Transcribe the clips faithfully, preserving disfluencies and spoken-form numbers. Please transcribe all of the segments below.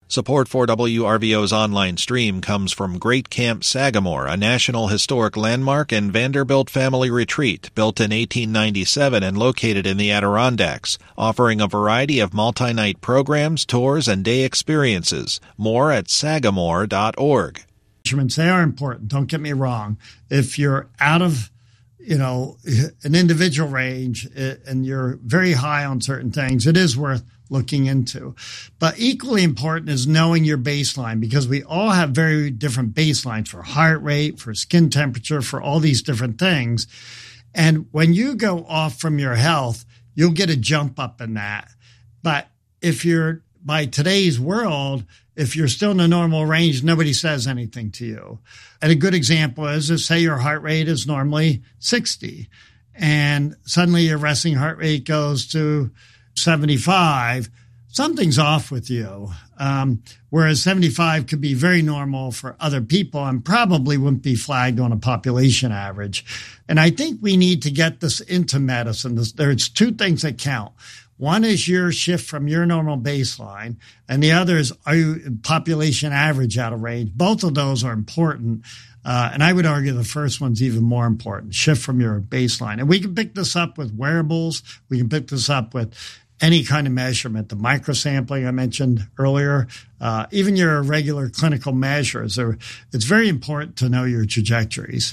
Support for W R V O's online stream comes from Great Camp Sagamore, a National Historic Landmark and Vanderbilt family retreat built in eighteen ninety-seven and located in the Adirondacks, offering a variety of multi-night programs, tours, and day experiences. More at sagamore dot org. They are important, don't get me wrong. If you're out of you know, an individual range and you're very high on certain things, it is worth looking into. But equally important is knowing your baseline, because we all have very different baselines for heart rate, for skin temperature, for all these different things. And when you go off from your health, you'll get a jump up in that. But if you're, by today's world, if you're still in the normal range, nobody says anything to you. And a good example is, is say your heart rate is normally sixty, and suddenly your resting heart rate goes to seventy-five. Something's off with you. Um, whereas seventy-five could be very normal for other people and probably wouldn't be flagged on a population average. And I think we need to get this into medicine. There's two things that count. One is your shift from your normal baseline, and the other is, are you population average out of range? Both of those are important. Uh, and I would argue the first one's even more important, shift from your baseline. And we can pick this up with wearables. We can pick this up with any kind of measurement, the microsampling I mentioned earlier, uh, even your regular clinical measures. Are, it's very important to know your trajectories.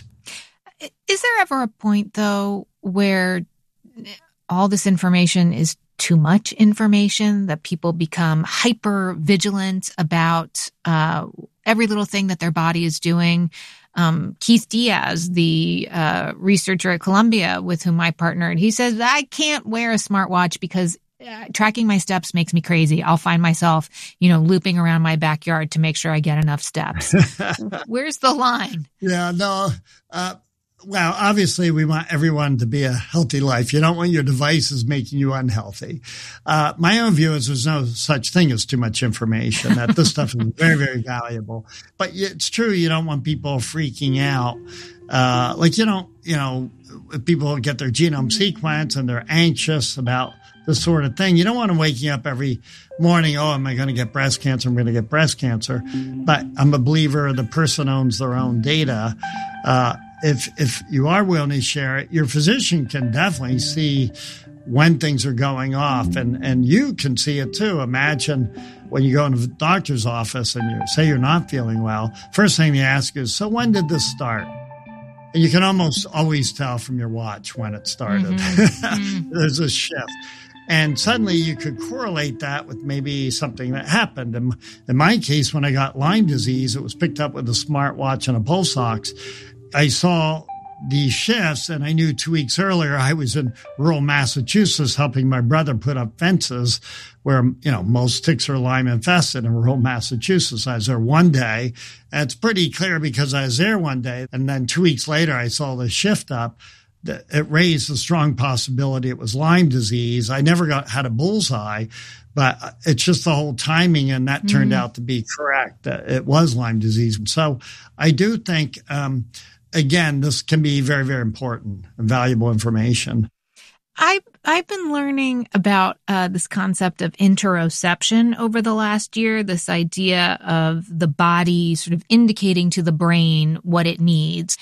Is there ever a point, though, where all this information is too much information, that people become hyper vigilant about uh, every little thing that their body is doing? Um, Keith Diaz, the uh, researcher at Columbia with whom I partnered, he says, I can't wear a smartwatch because uh, tracking my steps makes me crazy. I'll find myself, you know, looping around my backyard to make sure I get enough steps. Where's the line? Yeah, no, uh, well, obviously, we want everyone to be a healthy life. You don't want your devices making you unhealthy. Uh, my own view is there's no such thing as too much information, that this stuff is very, very valuable. But it's true, you don't want people freaking out. Uh, like, you don't, you know, if people get their genome sequence and they're anxious about this sort of thing, you don't want them waking up every morning, oh, am I going to get breast cancer? I'm going to get breast cancer. But I'm a believer the person owns their own data. Uh, If if you are willing to share it, your physician can definitely see when things are going off, and, and you can see it too. Imagine when you go into the doctor's office and you say you're not feeling well, first thing they ask is, so when did this start? And you can almost always tell from your watch when it started. Mm-hmm. There's a shift. And suddenly you could correlate that with maybe something that happened. In, in my case, when I got Lyme disease, it was picked up with a smartwatch and a pulse ox. I saw these shifts, and I knew two weeks earlier I was in rural Massachusetts helping my brother put up fences where, you know, most ticks are Lyme infested in rural Massachusetts. I was there one day, and it's pretty clear because I was there one day, and then two weeks later I saw the shift up. It raised the strong possibility it was Lyme disease. I never got had a bullseye, but it's just the whole timing, and that turned mm-hmm. out to be correct. That it was Lyme disease. And so I do think, um, again, this can be very, very important and valuable information. I've, I've been learning about uh, this concept of interoception over the last year, this idea of the body sort of indicating to the brain what it needs.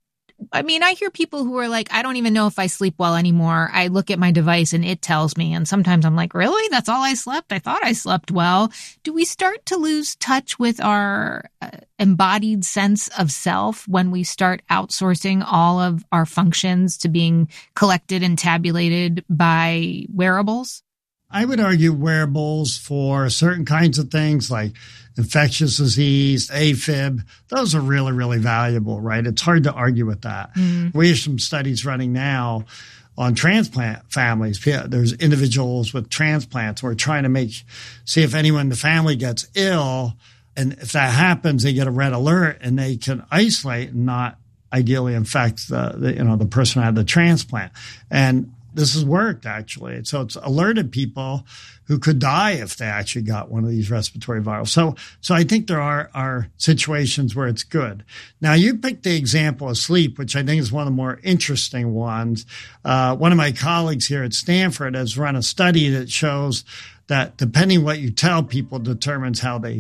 I mean, I hear people who are like, I don't even know if I sleep well anymore. I look at my device and it tells me. And sometimes I'm like, really? That's all I slept? I thought I slept well. Do we start to lose touch with our uh, embodied sense of self when we start outsourcing all of our functions to being collected and tabulated by wearables? I would argue wearables for certain kinds of things like infectious disease, AFib, those are really, really valuable, right? It's hard to argue with that. Mm. We have some studies running now on transplant families. There's individuals with transplants. We're trying to make, see if anyone in the family gets ill. And if that happens, they get a red alert and they can isolate and not ideally infect the, the you know, the person who had the transplant. And this has worked, actually. So it's alerted people who could die if they actually got one of these respiratory virals. So, so I think there are, are situations where it's good. Now, you picked the example of sleep, which I think is one of the more interesting ones. Uh, one of my colleagues here at Stanford has run a study that shows that depending what you tell people determines how they